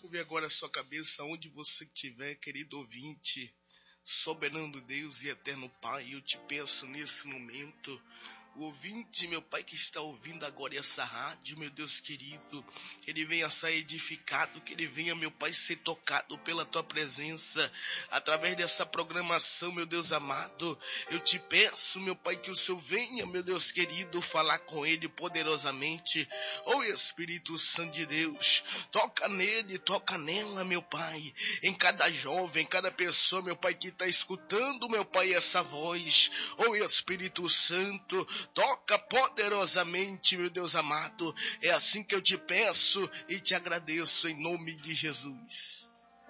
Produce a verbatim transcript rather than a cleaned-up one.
Curve agora a sua cabeça onde você estiver, querido ouvinte. Soberano Deus e eterno Pai, eu te peço nesse momento, o ouvinte, meu Pai, que está ouvindo agora essa rádio, meu Deus querido, que ele venha sair edificado, que ele venha, meu Pai, ser tocado pela tua presença, através dessa programação, meu Deus amado. Eu te peço, meu Pai, que o Senhor venha, meu Deus querido, falar com ele poderosamente. Ó Espírito Santo de Deus, toca nele, toca nela, meu Pai, em cada jovem, em cada pessoa, meu Pai, que está escutando, meu Pai, essa voz. Ó Espírito Santo, toca poderosamente, meu Deus amado. É assim que eu te peço e te agradeço em nome de Jesus.